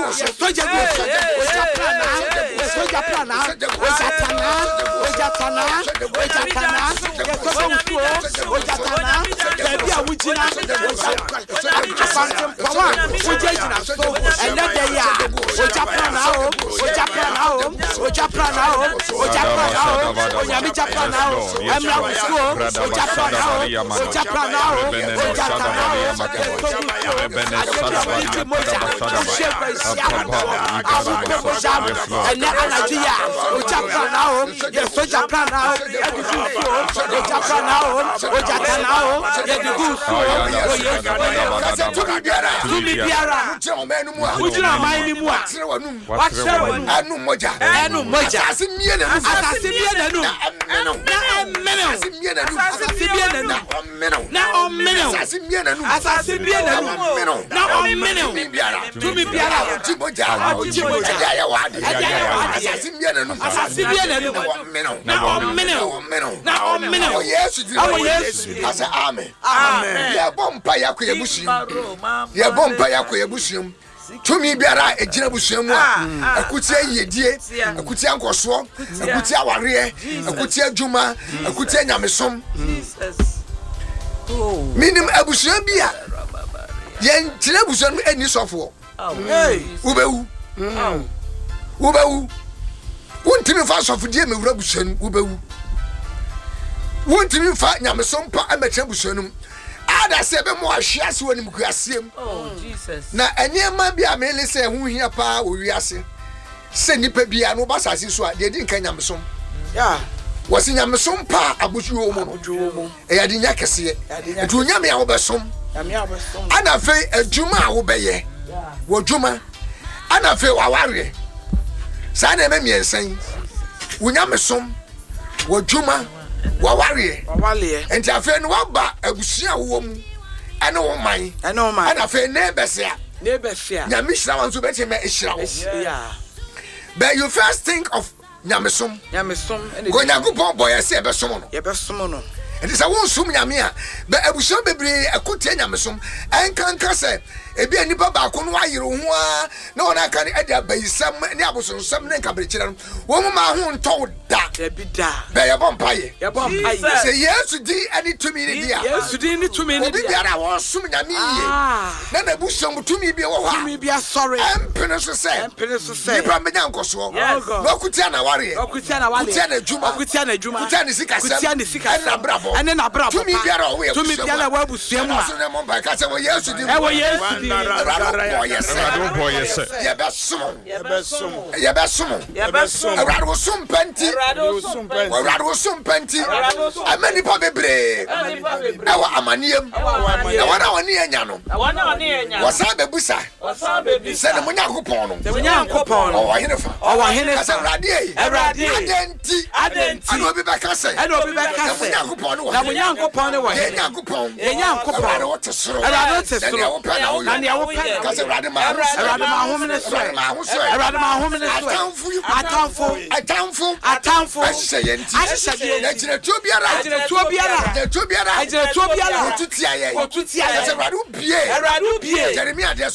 soja Tumi biara ejina busuamu a akutia yedie akutia nkoso akutia aware akutia adwuma akutia nyamesom minim abusua bia yen tire busuamu eni sofo ubewu wontimi fa sofo die mewura busuamu ubewu wontimi fa nyamesom pa ametra busuamu ada sebe mo ahia se woni mkuasem Jesus na enyema bia me le se hu hia pa owiase se nipa bia no basase so a de di nkan nyamesom wasi nyamesom pa abujuo mu ya di nya kese edu nyame a wo besom ana fe adwuma a wo beye wo dwuma ana fe waware sa na me miensan wo nyamesom wo dwuma waware enti afa no waba abusua wo mu ene wo man ana fa ne besia nyame hira wanzo beti me hira wo but you first think of nyamesom go nyankopon boy se besom no enti sa won sum nyame a be abusua bebre akotie nyamesom enkanka se ebi anipa ba ko no ayire ho a na ona aka ne ade abayisam ne abosonsam ne nkabrekira no wo mu ma ho nto da be ye bompaye se yesu di ani tumi ni dia yesu di ni tumi ni dia obi biara wo sum nyame ye na na busam tumi bi wo ha tumi bi asore empene so se nipa menya nkoso no kutia na ware kutia na juma kutia ni sika na bravo tumi biara wo ye tumi biara wo abusua mu a so ne mo ba ka se wo yesu di amani pa bebre awa amaniem awana woni anya no wasa bebusa se ne munyankopon no o wahene fa asa rade adenti ano bi beka se munyankopon no munyankopon no nyankopon wo tesoro and ya wo pen ka se rade ma home ne so atamfo ahye na jire to biara otutia ye se rade ubie Jeremiah de